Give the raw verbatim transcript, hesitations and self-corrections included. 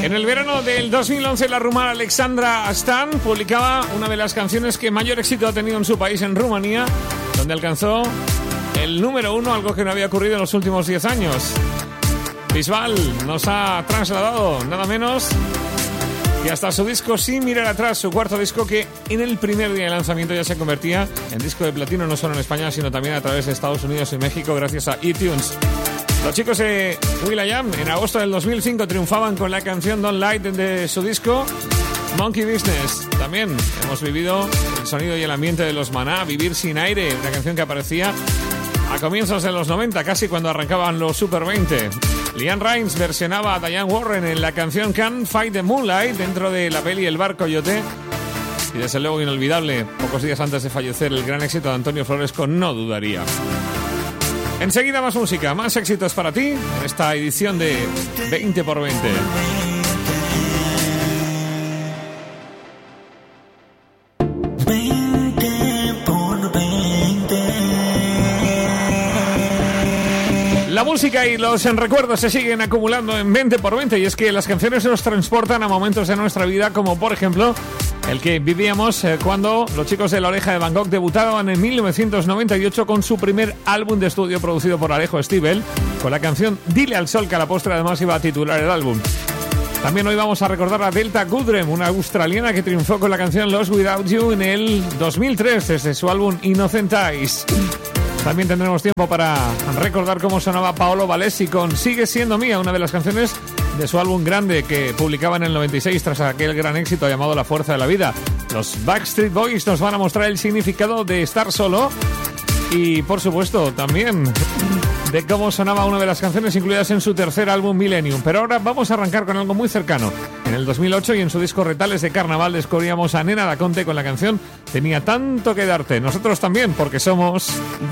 En el verano del dos mil once, la rumana Alexandra Stan publicaba una de las canciones que mayor éxito ha tenido en su país, en Rumanía, donde alcanzó el número uno, algo que no había ocurrido en los últimos diez años. Bisbal nos ha trasladado nada menos que hasta su disco Sin mirar atrás, su cuarto disco, que en el primer día de lanzamiento ya se convertía en disco de platino, no solo en España, sino también a través de Estados Unidos y México, gracias a iTunes. Los chicos de will.i.am en agosto del dos mil cinco triunfaban con la canción Don't Light de su disco Monkey Business. También hemos vivido el sonido y el ambiente de los Maná, Vivir sin aire, una canción que aparecía a comienzos de los noventa, casi cuando arrancaban los Super veinte. Liam Rimes versionaba a Diane Warren en la canción Can't Fight the Moonlight dentro de la peli El Bar Coyote. Y desde luego inolvidable, pocos días antes de fallecer, el gran éxito de Antonio Flores con No Dudaría. Enseguida más música, más éxitos para ti en esta edición de veinte por veinte. La música y los recuerdos se siguen acumulando en veinte por veinte, y es que las canciones nos transportan a momentos de nuestra vida, como por ejemplo el que vivíamos eh, cuando los chicos de La Oreja de Van Gogh debutaban en mil novecientos noventa y ocho con su primer álbum de estudio producido por Alejo Stivel, con la canción Dile al Sol, que a la postre además iba a titular el álbum. También hoy vamos a recordar a Delta Goodrem, una australiana que triunfó con la canción Lost Without You en el dos mil tres desde su álbum Innocent Eyes. También tendremos tiempo para recordar cómo sonaba Paolo Valesi con Sigue siendo mía, una de las canciones de su álbum Grande que publicaba en el noventa y seis tras aquel gran éxito llamado La Fuerza de la Vida. Los Backstreet Boys nos van a mostrar el significado de estar solo y, por supuesto, también de cómo sonaba una de las canciones incluidas en su tercer álbum Millennium. Pero ahora vamos a arrancar con algo muy cercano. En el dos mil ocho, y en su disco Retales de Carnaval, descubríamos a Nena Daconte con la canción Tenía tanto que darte. Nosotros también, porque somos